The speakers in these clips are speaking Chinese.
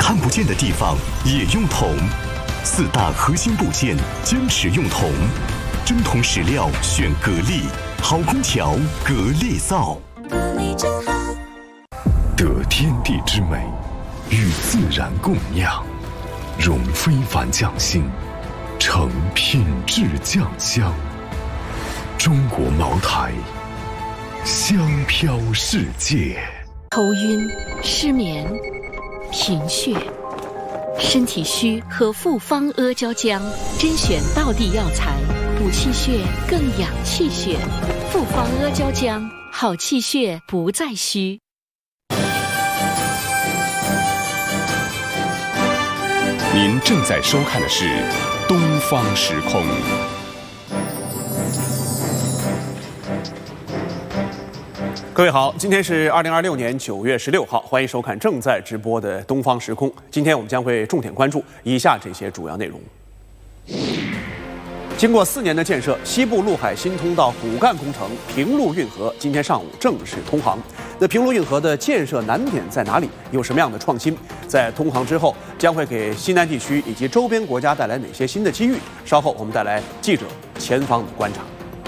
看不见的地方也用铜。4大核心部件坚持用铜，真铜实料选格力，好空调格力造。得天地之美，与自然共酿，融非凡匠心，成品质酱香。中国茅台，香飘世界。 头晕、失眠、贫血，身体虚喝复方阿胶浆，甄选道地药材，补气血更养气血。复方阿胶浆，好气血不再虚。 您正在收看的是《东方时空》。各位好，今天是2026年9月16号，欢迎收看正在直播的《东方时空》。今天我们将会重点关注以下这些主要内容。经过4年的建设，西部陆海新通道骨干工程平陆运河今天上午正式通航。那平陆运河的建设难点在哪里？有什么样的创新？在通航之后，将会给西南地区以及周边国家带来哪些新的机遇？稍后我们带来记者前方的观察。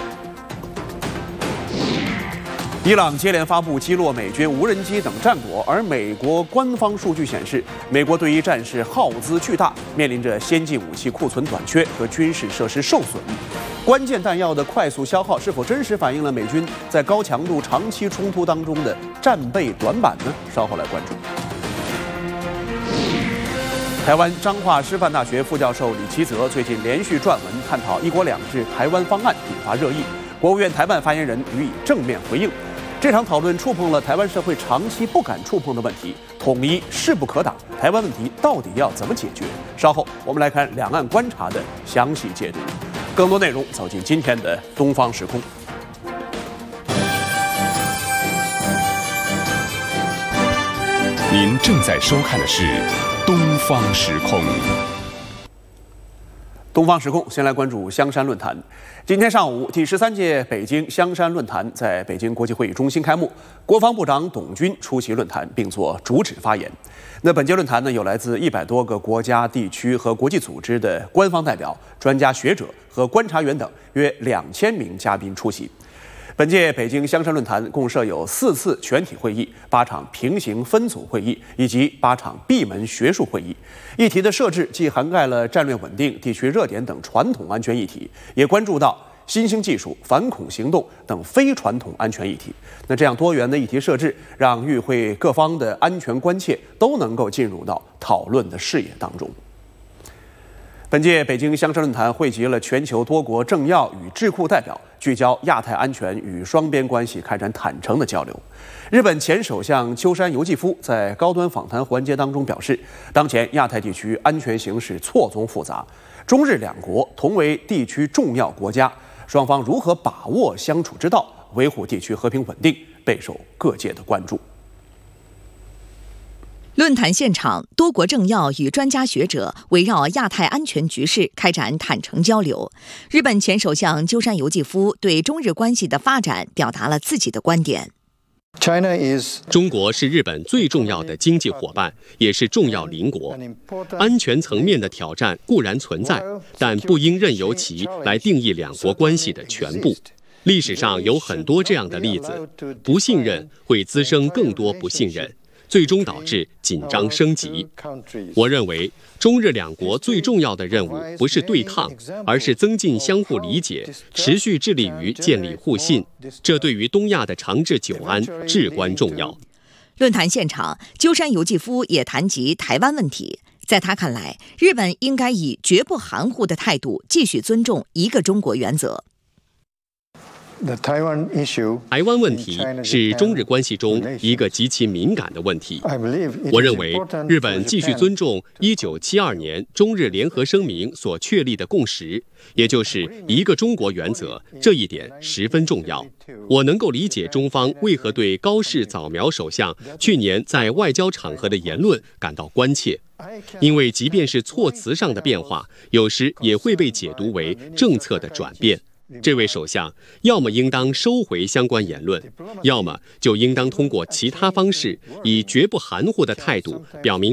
伊朗接连发布击落美军无人机等战果，而美国官方数据显示，美国对于战事耗资巨大，面临着先进武器库存短缺和军事设施受损。关键弹药的快速消耗，是否真实反映了美军在高强度长期冲突当中的战备短板呢？稍后来关注。台湾彰化师范大学副教授李奇泽最近连续撰文探讨“一国两制”台湾方案，引发热议。国务院台办发言人予以正面回应。这场讨论触碰了台湾社会长期不敢触碰的问题，统一势不可挡。台湾问题到底要怎么解决？稍后我们来看两岸观察的详细解读。更多内容走进今天的东方时空。您正在收看的是东方时空。东方时空，先来关注香山论坛。今天上午，第13届北京香山论坛在北京国际会议中心开幕，国防部长董军出席论坛并作主旨发言。那本届论坛呢，有来自100多个国家、地区和国际组织的官方代表、专家学者和观察员等约2000名嘉宾出席。本届北京香山论坛共设有4次全体会议、8场平行分组会议以及8场闭门学术会议。议题的设置既涵盖了战略稳定、地区热点等传统安全议题，也关注到新兴技术、反恐行动等非传统安全议题。那这样多元的议题设置，让与会各方的安全关切都能够进入到讨论的视野当中。本届北京香山论坛汇集了全球多国政要与智库代表，聚焦亚太安全与双边关系，开展坦诚的交流。日本前首相鸠山由纪夫在高端访谈环节当中表示，当前亚太地区安全形势错综复杂，中日两国同为地区重要国家，双方如何把握相处之道，维护地区和平稳定，备受各界的关注。 论坛现场，多国政要与专家学者围绕亚太安全局势开展坦诚交流。日本前首相鸠山由纪夫对中日关系的发展表达了自己的观点。 中国是日本最重要的经济伙伴，也是重要邻国。安全层面的挑战固然存在，但不应任由其来定义两国关系的全部。历史上有很多这样的例子，不信任会滋生更多不信任，最终导致紧张升级。我认为，中日两国最重要的任务不是对抗，而是增进相互理解，持续致力于建立互信。这对于东亚的长治久安至关重要。 论坛现场，鸠山由纪夫也谈及台湾问题。在他看来，日本应该以绝不含糊的态度继续尊重一个中国原则。 台湾问题是中日关系中一个极其敏感的问题。我认为，日本继续尊重1972年中日联合声明所确立的共识，也就是一个中国原则，这一点十分重要。我能够理解中方为何对高市早苗首相去年在外交场合的言论感到关切，因为即便是措辞上的变化，有时也会被解读为政策的转变。这位首相要么应当收回相关言论，要么就应当通过其他方式，以绝不含糊的态度表明